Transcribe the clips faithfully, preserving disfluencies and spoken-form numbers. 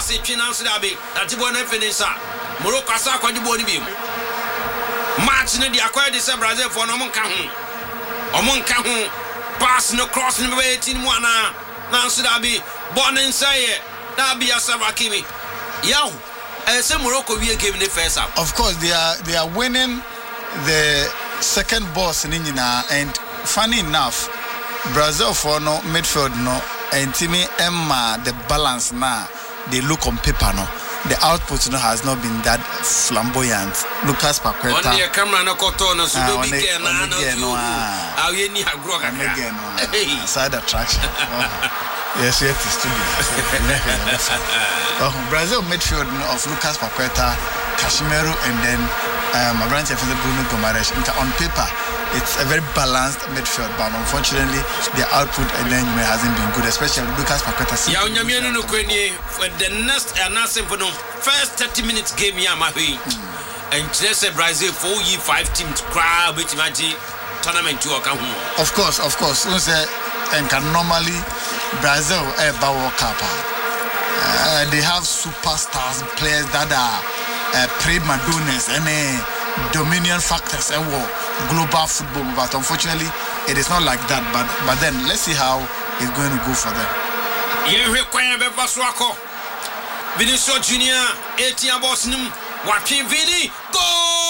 pass it chance that be that you want to finish Morocco asa kwa jibo ni bi match ne di akwa de se Brazil for no monka ho omonka ho pass no cross no be tin mu ana na so that be born inside that be Ashraf Hakimi yaw eh say Morocco we game the first half. Of course they are they are winning the second boss in Nina, and funny enough Brazil for no midfield no and Timmy Emma the balance now they look on paper no the output no has not been that flamboyant. Lucas Paqueta on the camera no koto no so do be care na no ah we ni agro kaka again side attraction. Yes, yes, it's studio. Oh, Brazil midfield of Lucas Paqueta, Casemiro, and then um, a branch of Bruno Gomes. On paper, it's a very balanced midfield, but unfortunately, the output and then hasn't been good, especially Lucas Paqueta. Yeah, no for the next and not simple first thirty minutes game, yeah, my way. And just a Brazil four year five teams crowd which magic tournament to account. Of course, of course. And can normally Brazil a eh, World Cup. Uh, they have superstars, players that are uh, prima donnas and uh, dominion factors in uh, global football. But unfortunately, it is not like that. But but then let's see how it's going to go for them. Yeah, we require Beba Swako. Vinicius Junior, eighteen Bosnum, Joaquin Vini, go!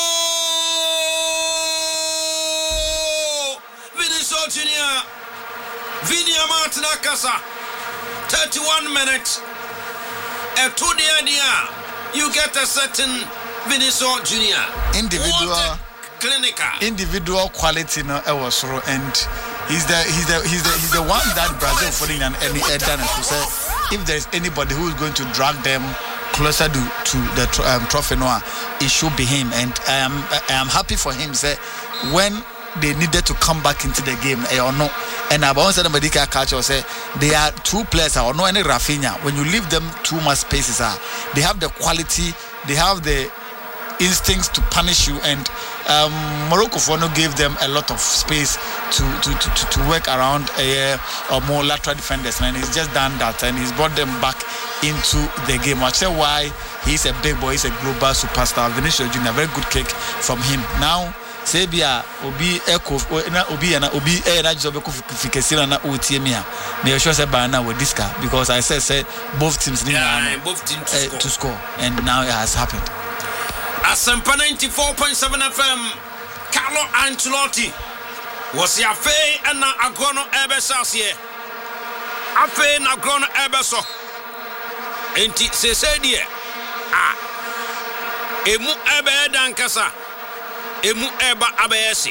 Vinicius Junior. Vinia Martina Casa, thirty-one minutes. A two day idea, you get a certain Vinicius Junior. Individual, clinical, individual quality no Ewosoro, and he's the he's the he's the he's the one that Brazil following and any done to say if there's anybody who is going to drag them closer to to the um, trophy noir, it should be him, and I am I am happy for him. Say when they needed to come back into the game eh, or no, and I've also said medical culture say they are two players or no any Rafinha. When you leave them too much spaces, ah, they have the quality, they have the instincts to punish you, and um, Morocco for no gave them a lot of space to to to, to, to work around a uh, or more lateral defenders, and he's just done that, and he's brought them back into the game. I say why he's a big boy, he's a global superstar. Vinicius Junior, very good kick from him. Now Sebia obi echo na obi na obi e na jobe ko fikesira na otiemia me sure say bana with this car because I said say both teams need yeah, both teams to, uh, score. to score and now it has happened. Asampa ninety-four point seven F M Carlo Ancelotti was ya fe na agrono ebesasie afe na agrono ebeso enti se se die ah emu ebe dankasa Emu Eba Abayesi.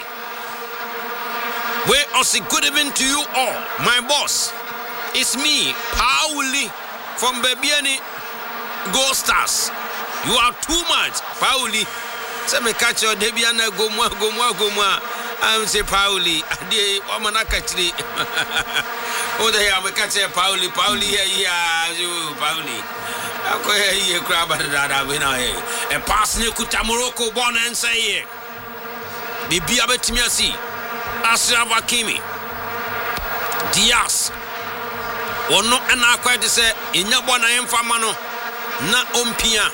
We also good evening to you all. My boss, it's me, Pauli from Bebiani Gold Stars. You are too much, Pauli. Say me catch your Debiana Gomwa Gomwa Gomwa. I'm say Pauli. Ade Omanakatri. Oh, they are me catch Pauli. Pauli here, yeah, you Pauli. I go here, crab at that. We know here. A pass Nikuta Morocco born and say here. Bibi abetimiasi Ashraf Hakimi Diaz ono ana akwa de se enya bona yemfa ma no na ompia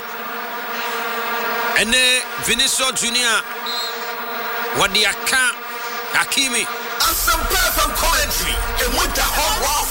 ene Vinicius Junior wadi aka Hakimi and some perfect commentary and with the hot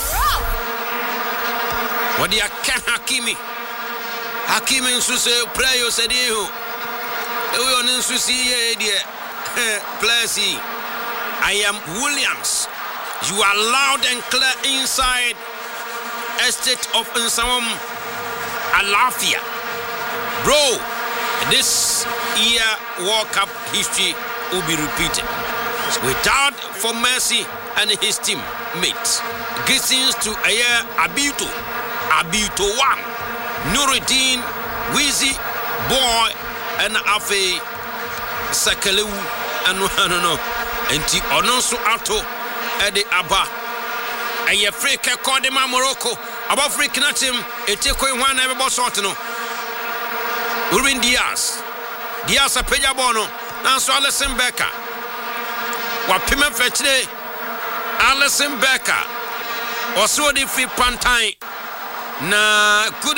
wadi aka Hakimi Hakimi nso se prayer sediho ewe on nso si ye de Plessy, I am Williams. You are loud and clear inside estate of Nsawam Alafia. Bro, this year World Cup history will be repeated. Without for Messi and his teammates. Greetings to Ayer Abito, Abito One, Nuruddin, Wheezy, Boy, and Afe Sakalewu. And no no enti ono so ato e de aba eye free ke kode ma Morocco aba free knatim eteko hwan na be short no Ruben Diaz Diaz apeja bono na so Alisson Becker wa pema fetire Alisson Becker oso de free pantai na good